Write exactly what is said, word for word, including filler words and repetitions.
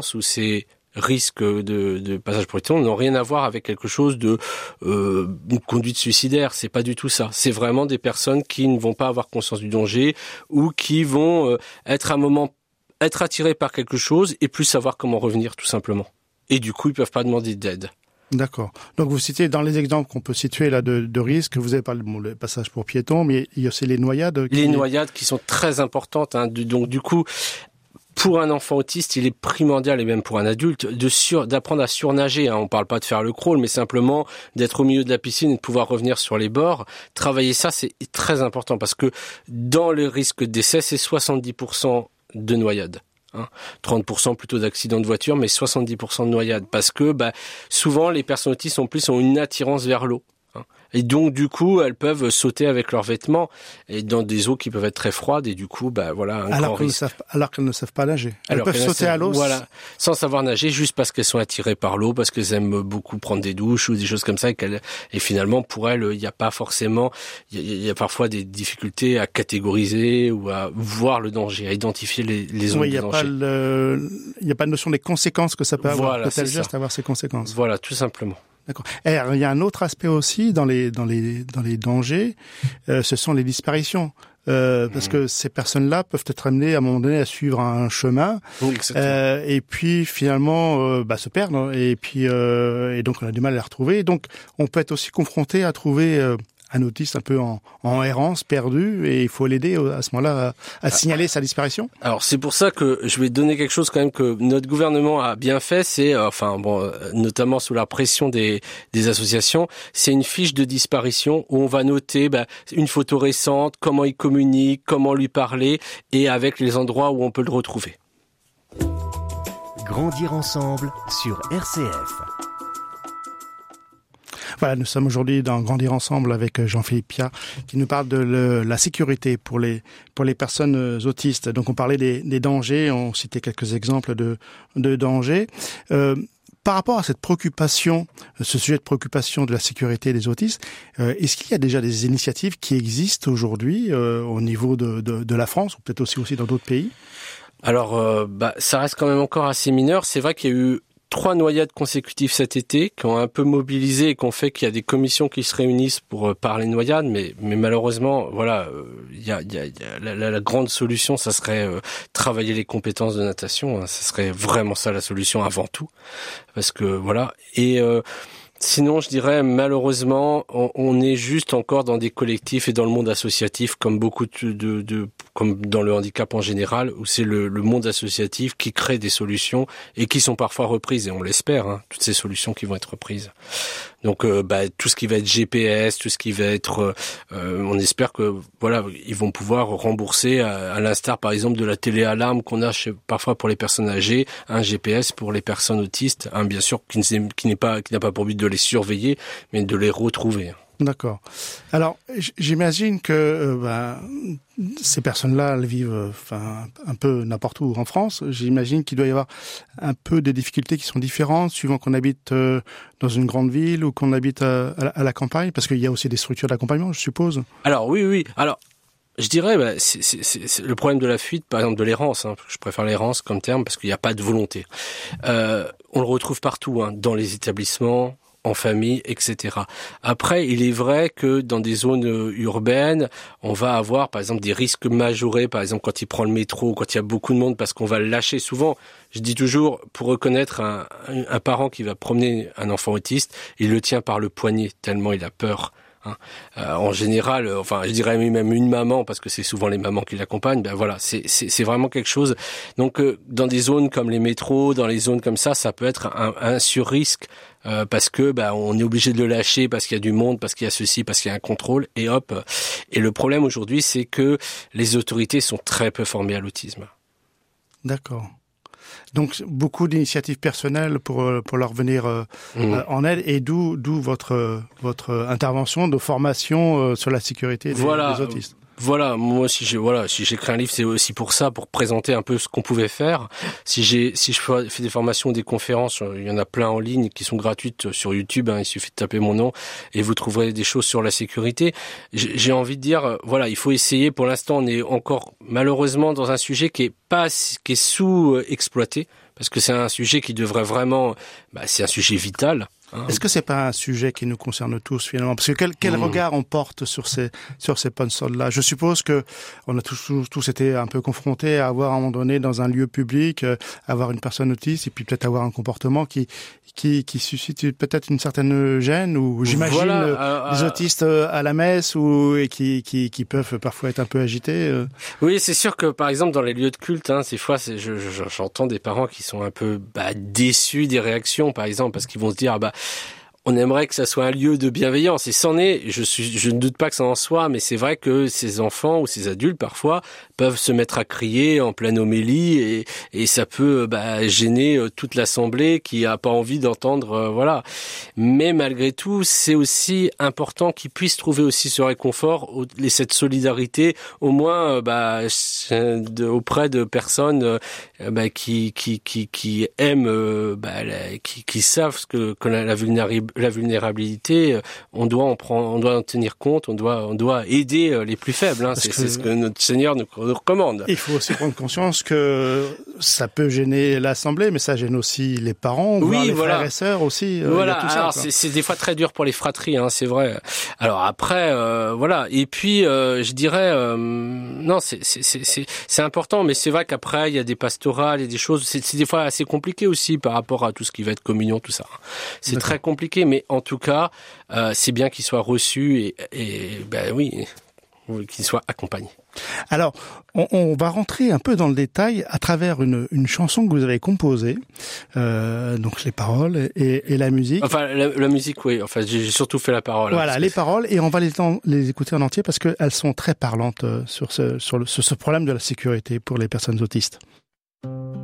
où ces risques de, de passage pour piétons n'ont rien à voir avec quelque chose de euh, une conduite suicidaire. C'est pas du tout ça. C'est vraiment des personnes qui ne vont pas avoir conscience du danger ou qui vont euh, être à un moment être attirés par quelque chose et plus savoir comment revenir tout simplement. Et du coup, ils peuvent pas demander d'aide. D'accord. Donc vous citez dans les exemples qu'on peut situer là de, de risques, vous avez parlé bon, le passage pour piétons, mais il y a aussi les noyades. Qui... Les noyades qui sont très importantes. Hein. Donc du coup, pour un enfant autiste, il est primordial, et même pour un adulte, de sur, d'apprendre à surnager. Hein. On parle pas de faire le crawl, mais simplement d'être au milieu de la piscine et de pouvoir revenir sur les bords. Travailler ça, c'est très important parce que dans le risque de décès, c'est soixante-dix pour cent de noyades. Hein, trente pour cent plutôt d'accidents de voiture, mais soixante-dix pour cent de noyades. Parce que bah, souvent, les personnes autistes en plus ont une attirance vers l'eau. Hein, et donc, du coup, elles peuvent sauter avec leurs vêtements et dans des eaux qui peuvent être très froides. Et du coup, bah voilà, un alors grand qu'elles risque. Savent, alors qu'elles ne savent pas nager. Elles alors peuvent sauter à l'eau. Voilà, sans savoir nager, juste parce qu'elles sont attirées par l'eau, parce qu'elles aiment beaucoup prendre des douches ou des choses comme ça. Et, qu'elles, et finalement, pour elles, il n'y a pas forcément, il y, y a parfois des difficultés à catégoriser ou à voir le danger, à identifier les, les zones oui, de danger. Il n'y a pas de notion des conséquences que ça peut avoir. Voilà, Peut-être juste avoir ses conséquences. Voilà, tout simplement. D'accord. Et il y a un autre aspect aussi dans les dans les dans les dangers, euh, ce sont les disparitions. Euh, parce que ces personnes-là peuvent être amenées à un moment donné à suivre un chemin, oui, euh, et puis finalement euh, bah, se perdre, et puis euh, et donc on a du mal à les retrouver. Donc on peut être aussi confronté à trouver euh, un autiste un peu en, en errance, perdu, et il faut l'aider à ce moment-là à, à signaler sa disparition. Alors c'est pour ça que je vais donner quelque chose quand même que notre gouvernement a bien fait, c'est euh, enfin bon, notamment sous la pression des, des associations, c'est une fiche de disparition où on va noter bah, une photo récente, comment il communique, comment lui parler, et avec les endroits où on peut le retrouver. Grandir ensemble sur R C F. Voilà, nous sommes aujourd'hui dans Grandir ensemble avec Jean-Philippe Piat qui nous parle de le, la sécurité pour les pour les personnes autistes. Donc on parlait des, des dangers, on citait quelques exemples de de dangers. Euh, par rapport à cette préoccupation, ce sujet de préoccupation de la sécurité des autistes, euh, est-ce qu'il y a déjà des initiatives qui existent aujourd'hui euh, au niveau de, de de la France ou peut-être aussi aussi dans d'autres pays? Alors, euh, bah ça reste quand même encore assez mineur. C'est vrai qu'il y a eu trois noyades consécutives cet été qui ont un peu mobilisé et qui ont fait qu'il y a des commissions qui se réunissent pour euh, parler de noyades, mais, mais malheureusement, voilà, il euh, y a, y a, y a la, la, la grande solution, ça serait euh, travailler les compétences de natation. Hein, ça serait vraiment ça la solution avant tout, parce que voilà. Et euh, sinon, je dirais malheureusement, on, on est juste encore dans des collectifs et dans le monde associatif, comme beaucoup de, de, de comme dans le handicap en général, où c'est le, le monde associatif qui crée des solutions et qui sont parfois reprises, et on l'espère, hein, toutes ces solutions qui vont être reprises. Donc, euh, bah, tout ce qui va être G P S, tout ce qui va être, euh, on espère que voilà, ils vont pouvoir rembourser, à, à l'instar par exemple de la téléalarme qu'on a chez, parfois pour les personnes âgées, un G P S pour les personnes autistes, hein, bien sûr qui, n'est, qui n'est pas, qui n'a pas pour but de les surveiller, mais de les retrouver. D'accord. Alors, j'imagine que euh, bah, ces personnes-là, elles vivent enfin, un peu n'importe où en France. J'imagine qu'il doit y avoir un peu des difficultés qui sont différentes suivant qu'on habite euh, dans une grande ville ou qu'on habite à, à, la, à la campagne, parce qu'il y a aussi des structures d'accompagnement, je suppose. Alors, oui, oui. Alors, je dirais, bah, c'est, c'est, c'est, c'est le problème de la fuite, par exemple de l'errance. Hein, je préfère l'errance comme terme parce qu'il n'y a pas de volonté. Euh, on le retrouve partout, hein, dans les établissements, en famille, et cetera. Après, il est vrai que dans des zones urbaines, on va avoir, par exemple, des risques majorés, par exemple, quand il prend le métro, quand il y a beaucoup de monde, parce qu'on va le lâcher souvent. Je dis toujours, pour reconnaître un, un parent qui va promener un enfant autiste, il le tient par le poignet, tellement il a peur. Hein. Euh, en général, euh, enfin, je dirais même une maman, parce que c'est souvent les mamans qui l'accompagnent. Ben voilà, c'est c'est, c'est vraiment quelque chose. Donc, euh, dans des zones comme les métros, dans les zones comme ça, ça peut être un, un sur-risque euh, parce que ben on est obligé de le lâcher parce qu'il y a du monde, parce qu'il y a ceci, parce qu'il y a un contrôle, et hop. Et le problème aujourd'hui, c'est que les autorités sont très peu formées à l'autisme. D'accord. Donc beaucoup d'initiatives personnelles pour pour leur venir euh, mmh. euh, en aide, et d'où d'où votre votre intervention de formation euh, sur la sécurité des, voilà. des autistes. Voilà, moi si j'ai voilà, si j'ai écrit un livre, c'est aussi pour ça, pour présenter un peu ce qu'on pouvait faire. Si j'ai si je fais des formations, des conférences, il y en a plein en ligne qui sont gratuites sur YouTube, hein, il suffit de taper mon nom et vous trouverez des choses sur la sécurité. J'ai, j'ai envie de dire voilà, il faut essayer. Pour l'instant, on est encore malheureusement dans un sujet qui est pas qui est sous-exploité. parce que c'est un sujet qui devrait vraiment, bah, c'est un sujet vital. Hein. Est-ce que c'est pas un sujet qui nous concerne tous finalement? Parce que quel, quel mmh. regard on porte sur ces sur ces personnes-là? Je suppose que on a tous, tous tous été un peu confrontés à avoir à un moment donné dans un lieu public, euh, avoir une personne autiste et puis peut-être avoir un comportement qui qui qui suscite peut-être une certaine gêne, ou j'imagine voilà, euh, des euh, autistes à la messe ou et qui qui qui peuvent parfois être un peu agités. Euh. Oui, c'est sûr que par exemple dans les lieux de culte, hein, ces fois, c'est, je, je, j'entends des parents qui sont un peu bah, déçus des réactions, par exemple, parce qu'ils vont se dire bah on aimerait que ça soit un lieu de bienveillance, et c'en est, je suis, je ne doute pas que ça en soit, mais c'est vrai que ces enfants ou ces adultes, parfois, peuvent se mettre à crier en pleine homélie, et, et ça peut, bah, gêner toute l'assemblée qui a pas envie d'entendre, euh, voilà. Mais malgré tout, c'est aussi important qu'ils puissent trouver aussi ce réconfort, et cette solidarité, au moins, euh, bah, de, auprès de personnes, euh, bah, qui, qui, qui, qui aiment, euh, bah, la, qui, qui savent ce que, que la, la vulnérabilité la vulnérabilité, on doit en prendre, on doit en tenir compte, on doit, on doit aider les plus faibles. Hein. C'est, que c'est ce que notre Seigneur nous, nous recommande. Il faut aussi prendre conscience que ça peut gêner l'assemblée, mais ça gêne aussi les parents, oui, voire les voilà. frères et sœurs aussi. Voilà. Tout ça, Alors c'est, c'est des fois très dur pour les fratries, hein, c'est vrai. Alors après, euh, voilà. Et puis, euh, je dirais, euh, non, c'est, c'est, c'est, c'est, c'est important, mais c'est vrai qu'après il y a des pastorales, il y a des choses. C'est, c'est des fois assez compliqué aussi par rapport à tout ce qui va être communion, tout ça. C'est D'accord. très compliqué. Mais en tout cas, euh, c'est bien qu'il soit reçu et, et ben oui, qu'il soit accompagné. Alors, on, on va rentrer un peu dans le détail à travers une, une chanson que vous avez composée, euh, donc les paroles et, et la musique. Enfin, la, la musique, oui. Enfin, j'ai surtout fait la parole. Voilà, les paroles, et on va les, les écouter en entier parce qu'elles sont très parlantes sur ce, sur, le, sur ce problème de la sécurité pour les personnes autistes.